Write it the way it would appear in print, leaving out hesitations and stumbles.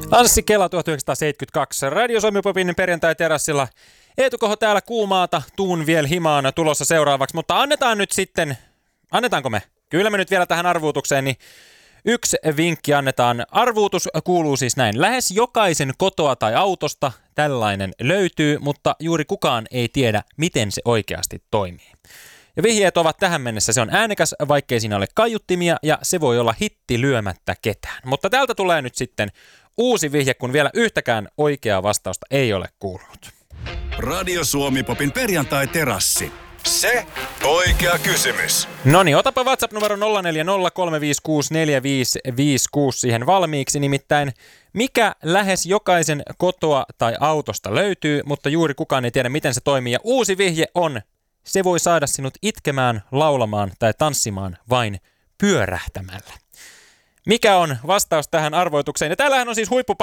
Anssi Kela 1972, Radio Suomi Popin perjantai-terassilla. Eetu Koho täällä kuumaata, tuun vielä himaan tulossa seuraavaksi, mutta annetaanko me? Kyllä me nyt vielä tähän arvuutukseen, niin yksi vinkki annetaan. Arvuutus kuuluu siis näin. Lähes jokaisen kotoa tai autosta tällainen löytyy, mutta juuri kukaan ei tiedä, miten se oikeasti toimii. Ja vihjeet ovat tähän mennessä. Se on äänekäs, vaikkei siinä ole kaiuttimia, ja se voi olla hitti lyömättä ketään. Mutta täältä tulee nyt sitten uusi vihje, kun vielä yhtäkään oikeaa vastausta ei ole kuulunut. Radio Suomi Popin perjantai-terassi. Se oikea kysymys. Noniin, otapa WhatsApp-numero 0403564556 siihen valmiiksi. Nimittäin, mikä lähes jokaisen kotoa tai autosta löytyy, mutta juuri kukaan ei tiedä, miten se toimii. Ja uusi vihje on, se voi saada sinut itkemään, laulamaan tai tanssimaan vain pyörähtämällä. Mikä on vastaus tähän arvoitukseen? Ja täällähän on siis